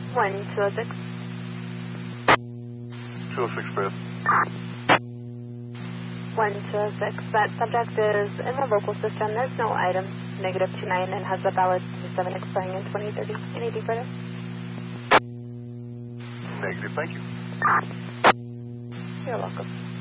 1206. 206, Fred. 1206. That subject is in the local system. There's no item. -29 and has a valid 7 expiring in 2030. Anything further? Negative, thank you. You're welcome.